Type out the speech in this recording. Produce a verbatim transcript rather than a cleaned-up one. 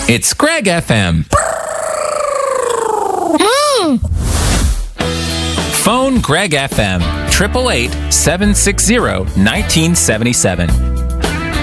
It's Greg F M. Phone Greg F M, eight eight eight, seven six zero, one nine seven seven.